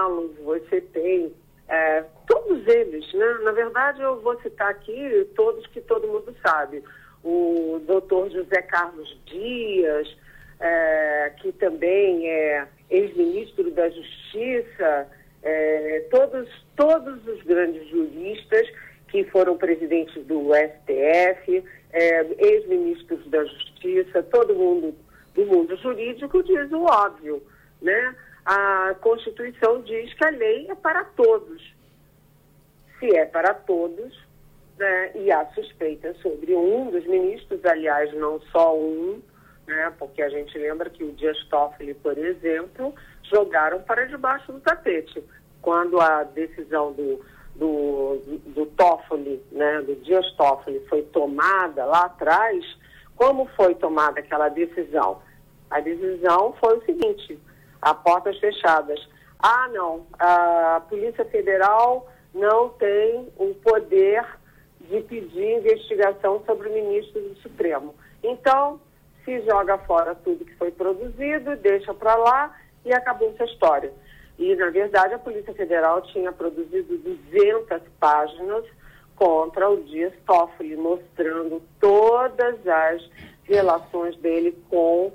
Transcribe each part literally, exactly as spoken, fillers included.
Melo, você tem é, todos eles, né? Na verdade, eu vou citar aqui todos que todo mundo sabe. O doutor José Carlos Dias, é, que também é ex-ministro da Justiça, é, todos, todos os grandes juristas que foram presidentes do S T F, é, ex-ministros da Justiça, todo mundo do mundo jurídico diz o óbvio, né? A Constituição diz que a lei é para todos. Se é para todos, né, e há suspeita sobre um dos ministros, aliás, não só um, né, porque a gente lembra que o Dias Toffoli, por exemplo, jogaram para debaixo do tapete. Quando a decisão do, do, do Toffoli, né, do Dias Toffoli, foi tomada lá atrás, como foi tomada aquela decisão? A decisão foi o seguinte: a portas fechadas. Ah, não, a Polícia Federal não tem o poder de pedir investigação sobre o ministro do Supremo. Então, se joga fora tudo que foi produzido, deixa para lá e acabou essa história. E, na verdade, a Polícia Federal tinha produzido duzentas páginas contra o Dias Toffoli, mostrando todas as relações dele com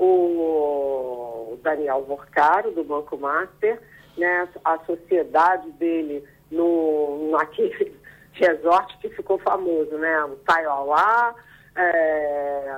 o Daniel Vorcaro, do Banco Master, né, a sociedade dele no, naquele resort que ficou famoso, né, o Taiauá, é,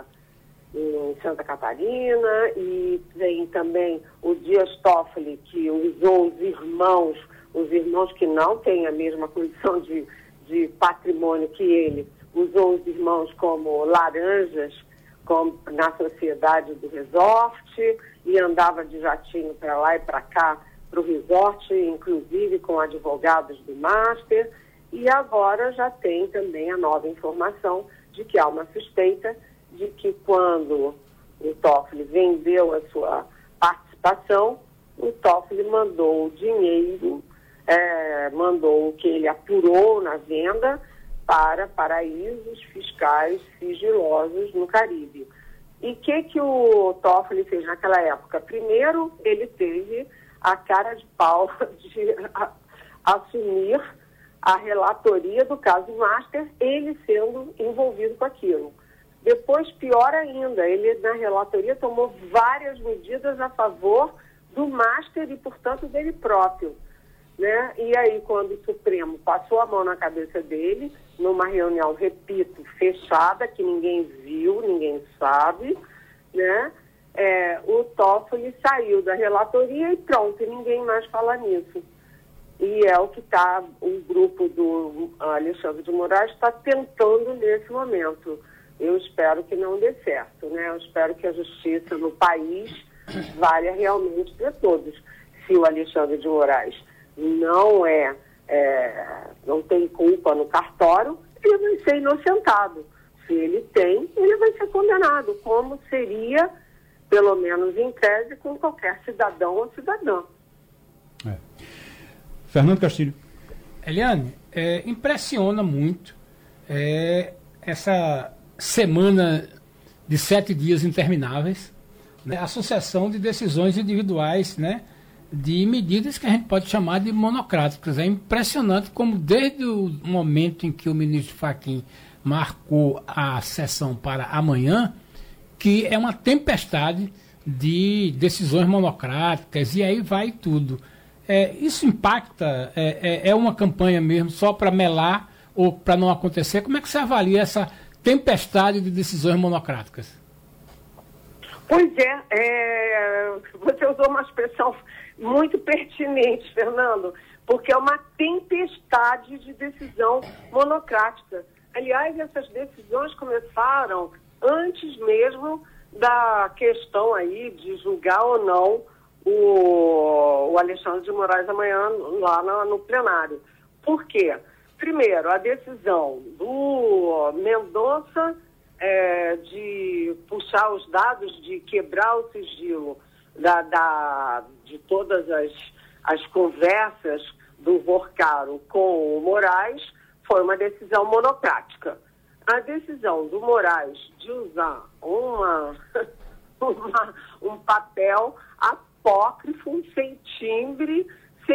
em Santa Catarina, e tem também o Dias Toffoli, que usou os irmãos, os irmãos que não têm a mesma condição de, de patrimônio que ele, usou os irmãos como laranjas, como na sociedade do resort, e andava de jatinho para lá e para cá, para o resort, inclusive com advogados do Master, e agora já tem também a nova informação de que há uma suspeita de que quando o Toffoli vendeu a sua participação, o Toffoli mandou o dinheiro, é, mandou o que ele apurou na venda para paraísos fiscais sigilosos no Caribe. E o que, que o Toffoli fez naquela época? Primeiro, ele teve a cara de pau de a, assumir a relatoria do caso Master, ele sendo envolvido com aquilo. Depois, pior ainda, ele na relatoria tomou várias medidas a favor do Master e, portanto, dele próprio. Né? E aí, quando o Supremo passou a mão na cabeça dele, numa reunião, repito, fechada, que ninguém viu, ninguém sabe, né? É, o Toffoli saiu da relatoria e pronto, e ninguém mais fala nisso. E é o que está, o grupo do Alexandre de Moraes está tentando nesse momento. Eu espero que não dê certo, né? Eu espero que a justiça no país valha realmente para todos. Se o Alexandre de Moraes não é, é, não tem culpa no cartório, ele vai ser inocentado. Se ele tem, ele vai ser condenado, como seria, pelo menos em tese, com qualquer cidadão ou cidadã. É. Fernando Castilho. Eliane, é, impressiona muito é, essa semana de sete dias intermináveis, né, a sucessão de decisões individuais, né, de medidas que a gente pode chamar de monocráticas. É impressionante como desde o momento em que o ministro Fachin marcou a sessão para amanhã, que é uma tempestade de decisões monocráticas, e aí vai tudo. É, isso impacta, é, é, é uma campanha mesmo só para melar ou para não acontecer? Como é que você avalia essa tempestade de decisões monocráticas? Pois é, é, você usou uma expressão muito pertinente, Fernando, porque é uma tempestade de decisão monocrática. Aliás, essas decisões começaram antes mesmo da questão aí de julgar ou não o, o Alexandre de Moraes amanhã lá no, no plenário. Por quê? Primeiro, a decisão do Mendonça é, de puxar os dados, de quebrar o sigilo da, da, de todas as, as conversas do Vorcaro com o Moraes, foi uma decisão monocrática. A decisão do Moraes de usar uma, uma, um papel apócrifo, sem timbre,